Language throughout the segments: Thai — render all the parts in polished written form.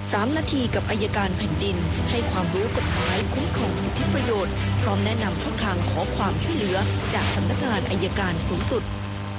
3 นาทีกับอัยการแผ่นดินให้ความรู้กฎหมายคุ้มครองสิทธิประโยชน์พร้อมแนะนำช่องทางขอความช่วยเหลือจากสำนักงานอัยการสูงสุด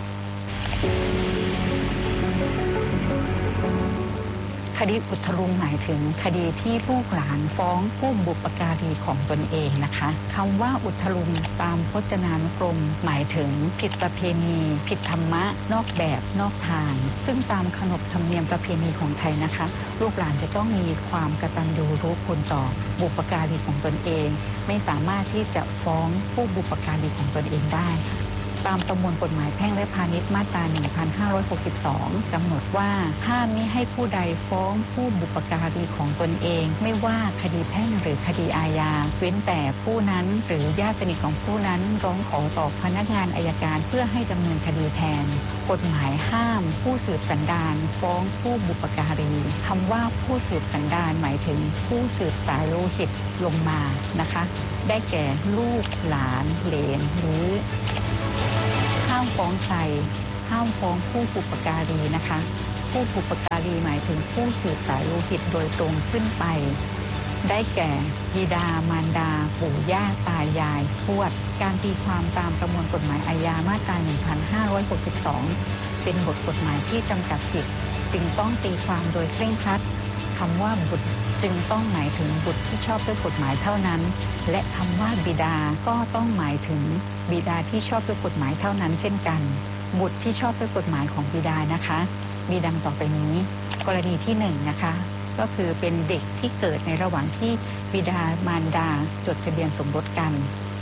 คดีอุทรุงหมายถึงคดีที่ลูกหลานฟ้องผู้บุปการีของตนเองนะคะคำว่าอุทรุงตามพจนานุกรมหมายถึงผิดประเพณีผิดธรรมะนอกแบบนอกทางซึ่งตามขนบธรรมเนียมประเพณีของไทยนะคะลูกหลานจะต้องมีความกตัญญูรู้คุณต่อบุปการีของตนเองไม่สามารถที่จะฟ้องผู้บุปการีของตนเองได้ตามประมวลกฎหมายแพ่งและพาณิชย์มาตรา 1562 กำหนดว่าห้ามมิให้ผู้ใดฟ้องผู้บุปการีของตนเองไม่ว่าคดีแพ่งหรือคดีอาญาเว้นแต่ผู้นั้นหรือญาติสนิทของผู้นั้นร้องขอต่อพนักงานอัยการเพื่อให้ดำเนินคดีแทนกฎหมายห้ามผู้สืบสันดานฟ้องผู้บุปการีคำว่าผู้สืบสันดานหมายถึงผู้สืบสายโลหิตลงมานะคะได้แก่ลูกหลานเหลนหรือห้ามฟ้องใครห้ามฟ้องผู้บุปการีนะคะผู้บุปการีหมายถึงผู้สืบสายโลหิตโดยตรงขึ้นไปได้แก่บิดามารดาปู่ย่าตายายทวดการตีความตามประมวลกฎหมายอาญามาตรา 1562 เป็นบทกฎหมายที่จำกัดสิทธิ์จึงต้องตีความโดยเคร่งครัดคำว่าบุตรจึงต้องหมายถึงบุตรที่ชอบด้วยกฎหมายเท่านั้นและคำว่าบิดาก็ต้องหมายถึงบิดาที่ชอบด้วยกฎหมายเท่านั้นเช่นกันบุตรที่ชอบด้วยกฎหมายของบิดานะคะมีดังต่อไปนี้กรณีที่1นะคะก็คือเป็นเด็กที่เกิดในระหว่างที่บิดามารดาจดทะเบียนสมรสกัน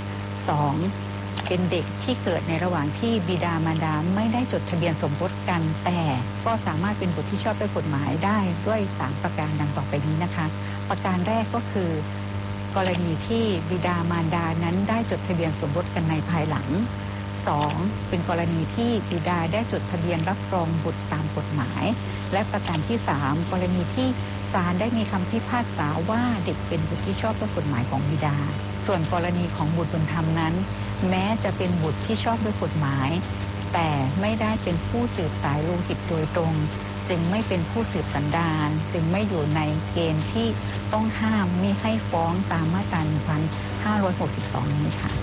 2เป็นเด็กที่เกิดในระหว่างที่บิดามารดาไม่ได้จดทะเบียนสมรสกันแต่ก็สามารถเป็นบุตรที่ชอบด้วยกฎหมายได้ด้วย3ประการดังต่อไปนี้นะคะประการแรกก็คือกรณีที่บิดามารดานั้นได้จดทะเบียนสมรสกันในภายหลัง2เป็นกรณีที่บิดาได้จดทะเบียนรับรองบุตรตามกฎหมายและประการที่3กรณีที่ศาลได้มีคำพิพากษาว่าเด็กเป็นบุตรที่ชอบด้วยกฎหมายของบิดาส่วนกรณีของบุตรบุญธรรมนั้นแม้จะเป็นบุตรที่ชอบด้วยกฎหมายแต่ไม่ได้เป็นผู้สืบสายโลหิตโดยตรงจึงไม่เป็นผู้สืบสันดานจึงไม่อยู่ในเกณฑ์ที่ต้องห้ามมิให้ฟ้องตามมาตรา 1562 นี้ค่ะ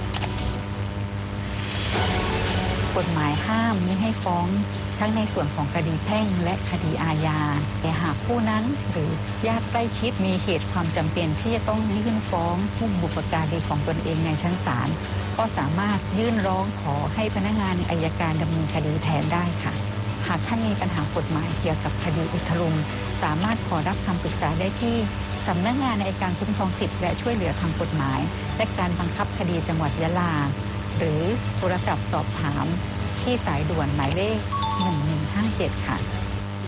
กฎหมายห้ามมิให้ฟ้องทั้งในส่วนของคดีแพ่งและคดีอาญาแต่หากผู้นั้นหรือญาติใกล้ชิดมีเหตุความจำเป็นที่จะต้องยื่นฟ้องผู้บุปการีของตนเองในชั้นศาลก็สามารถยื่นร้องขอให้พนักงานอัยการดำเนินคดีแทนได้ค่ะหากท่านมีปัญหากฎหมายเกี่ยวกับคดีอุทรุงสามารถขอรับคำปรึกษาได้ที่สำนักงานอัยการคุ้มครองสิทธิและช่วยเหลือทางกฎหมายและการบังคับคดีจังหวัดยะลาหรือโทรศัพท์สอบถามที่สายด่วนหมายเลข 1157 ค่ะ